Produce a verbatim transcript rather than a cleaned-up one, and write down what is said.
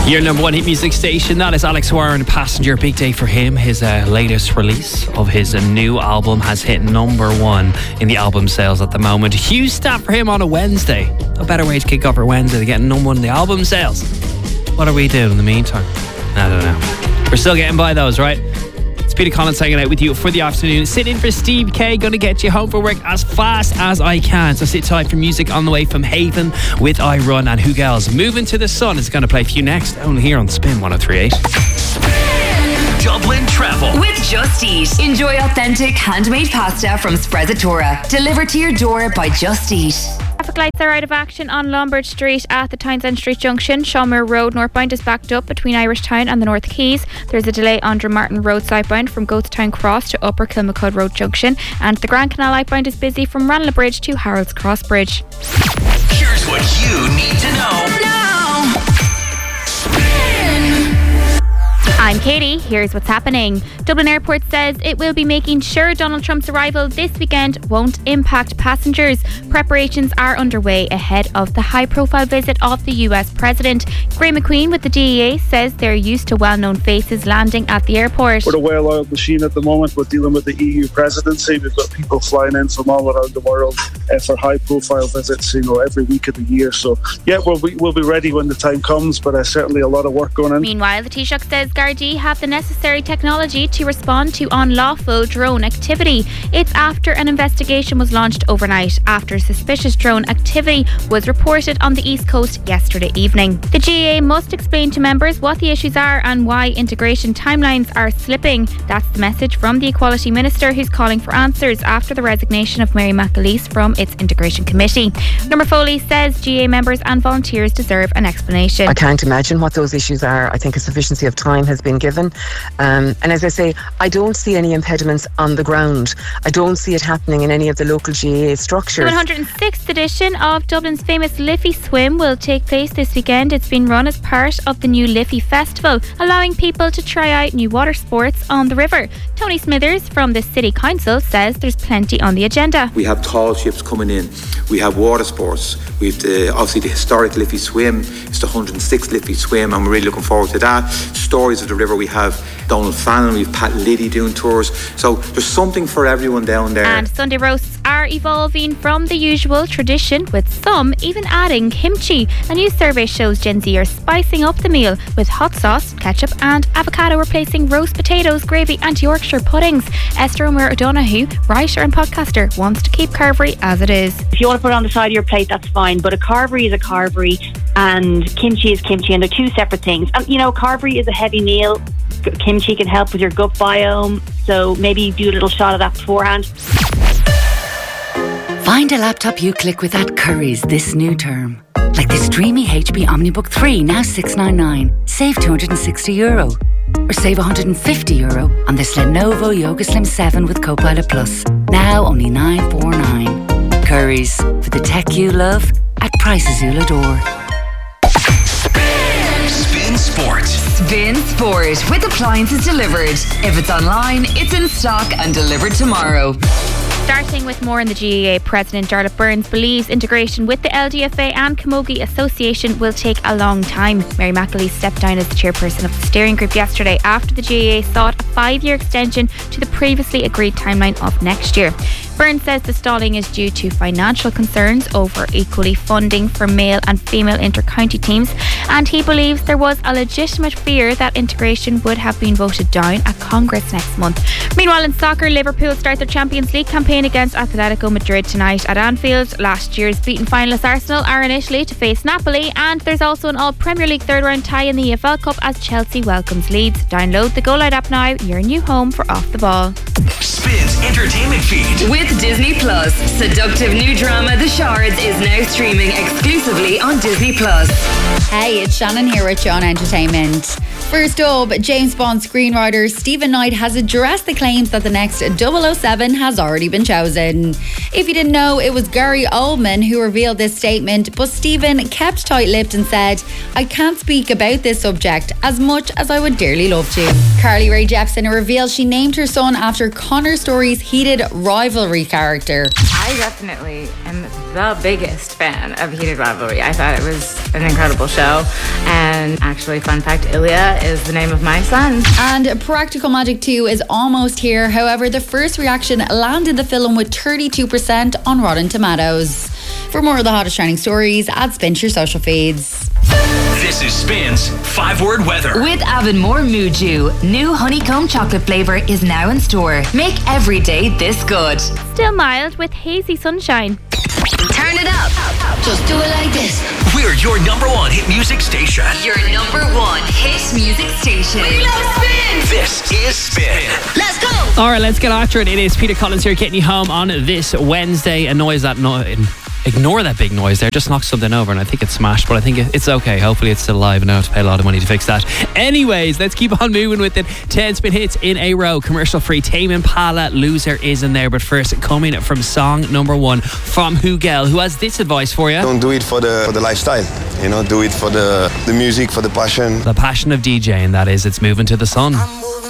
Your number one hit music station, that is Alex Warren, Passenger. Big day for him. His uh, latest release of his uh, new album has hit number one in the album sales at the moment. Huge stat for him on a Wednesday. A better way to kick off our Wednesday than getting number one in the album sales. What are we doing in the meantime? I don't know. We're still getting by those, right? It's Peter Collins hanging out with you for the afternoon. Sit in for Steve K. Gonna get you home from work as fast as I can. So sit tight for music on the way from Haven with I Run. And Who Girls Moving to the Sun is going to play for you next. Only here on Spin one oh three point eight. Dublin Travel with Just Eat. Enjoy authentic handmade pasta from Sprezzatura. Delivered to your door by Just Eat. Traffic lights are out of action on Lombard Street at the Tynesend Street Junction. Shawmere Road northbound is backed up between Irish Town and the North Quays. There's a delay on Drummartin Road southbound from Goatstown Cross to Upper Kilmacud Road Junction. And the Grand Canal outbound is busy from Ranelagh Bridge to Harold's Cross Bridge. Here's what you need to know now. I'm Katie. Here's what's happening. Dublin Airport says it will be making sure Donald Trump's arrival this weekend won't impact passengers. Preparations are underway ahead of the high-profile visit of the U S President. Graeme McQueen with the D E A says they're used to well-known faces landing at the airport. We're a well-oiled machine at the moment. We're dealing with the E U presidency. We've got people flying in from all around the world uh, for high-profile visits, you know, every week of the year. So, yeah, we'll be, we'll be ready when the time comes, but uh, certainly a lot of work going on. Meanwhile, the Taoiseach says Gardaí have the necessary technology to respond to unlawful drone activity. It's after an investigation was launched overnight after suspicious drone activity was reported on the East Coast yesterday evening. The G A A must explain to members what the issues are and why integration timelines are slipping. That's the message from the Equality Minister, who's calling for answers after the resignation of Mary McAleese from its integration committee. Number Foley says G A A members and volunteers deserve an explanation. I can't imagine what those issues are. I think a sufficiency of time has been given. Um, and as I say, I don't see any impediments on the ground. I don't see it happening in any of the local G A A structures. The one hundred sixth edition of Dublin's famous Liffey Swim will take place this weekend. It's been run as part of the new Liffey Festival, allowing people to try out new water sports on the river. Tony Smithers from the City Council says there's plenty on the agenda. We have tall ships coming in. We have water sports. We've the, obviously the historic Liffey Swim. It's the one hundred sixth Liffey Swim, and we're really looking forward to that. Stories of the river. We have Donald Fannin, we have Pat Liddy doing tours. So there's something for everyone down there. And Sunday roasts are evolving from the usual tradition, with some even adding kimchi. A new survey shows Gen Z are spicing up the meal with hot sauce, ketchup and avocado replacing roast potatoes, gravy and Yorkshire puddings. Esther O'Meara O'Donoghue, writer and podcaster, wants to keep carvery as it is. If you want to put it on the side of your plate, that's fine, but a carvery is a carvery and kimchi is kimchi, and they're two separate things. And you know, carvery is a heavy meal. Kimchi can help with your gut biome, so maybe do a little shot of that beforehand. Find a laptop you click with at Currys this new term. Like this dreamy H P OmniBook three, now six ninety-nine. Save two hundred sixty euro. Or save one hundred fifty euro on this Lenovo Yoga Slim seven with Copilot Plus. Now only nine forty-nine. Currys, for the tech you love at prices you'll adore. Spin Sport. Spin Sport with appliances delivered. If it's online, it's in stock and delivered tomorrow. Starting with more in the G A A, President Darla Burns believes integration with the L D F A and Camogie Association will take a long time. Mary McAleese stepped down as the chairperson of the steering group yesterday after the G A A sought a five-year extension to the previously agreed timeline of next year. Burns says the stalling is due to financial concerns over equally funding for male and female inter-county teams, and he believes there was a legitimate fear that integration would have been voted down at Congress next month. Meanwhile, in soccer, Liverpool start their Champions League campaign against Atletico Madrid tonight at Anfield. Last year's beaten finalists Arsenal are in Italy to face Napoli, and there's also an all-Premier League third-round tie in the E F L Cup as Chelsea welcomes Leeds. Download the Go Loud app now, your new home for Off the Ball. Spin's entertainment feed. With Disney Plus, seductive new drama The Shards is now streaming exclusively on Disney Plus. Hey, it's Shannon here with John Entertainment. First up, James Bond screenwriter Stephen Knight has addressed the claims that the next double oh seven has already been chosen. If you didn't know, it was Gary Oldman who revealed this statement, but Stephen kept tight-lipped and said, "I can't speak about this subject as much as I would dearly love to." Carly Rae Jepsen revealed she named her son after Connor Story's heated rivalry rivalry character. I definitely am the biggest fan of Heated Rivalry. I thought it was an incredible show. And actually, fun fact, Ilya is the name of my son. And Practical Magic two is almost here. However, the first reaction landed the film with thirty-two percent on Rotten Tomatoes. For more of the hottest trending stories, add Spin to your social feeds. This is Spin's five-word weather. With Avonmore Muju, new honeycomb chocolate flavour is now in store. Make every day this good. Still mild with hazy sunshine. Turn it up. Just do it like this. We're your number one hit music station. Your number one hit music station. We love Spin. This is Spin. Let's go. All right, let's get after it. It is Peter Collins here getting you home on this Wednesday. A noise that no- Ignore that big noise there. Just knocked something over and I think it's smashed, but I think it's okay. Hopefully it's still alive and I don't have to pay a lot of money to fix that. Anyways, let's keep on moving with it. ten spin hits in a row. Commercial free. Tame Impala, Loser is in there. But first, coming from song number one from Hugel, who has this advice for you. Don't do it for the for the lifestyle. You know, do it for the, the music, for the passion. The passion of DJing, that is. It's moving to the sun.